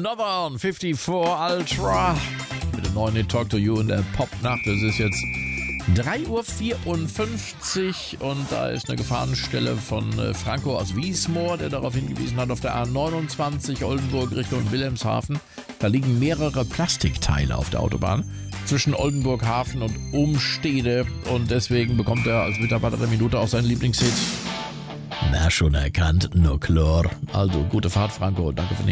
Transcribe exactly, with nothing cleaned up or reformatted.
Northern fünfundfünfzig Ultra mit dem neuen Hit Talk to You in der Popnacht. Es ist jetzt drei Uhr vierundfünfzig und da ist eine Gefahrenstelle von Franco aus Wiesmoor, der darauf hingewiesen hat, auf der A neunundzwanzig Oldenburg Richtung Wilhelmshaven. Da liegen mehrere Plastikteile auf der Autobahn zwischen Oldenburg Hafen und Umstede und deswegen bekommt er als Mitarbeiter der Minute auch seinen Lieblingshit. Na, schon erkannt, nur klar. Also, gute Fahrt, Franco. Danke für den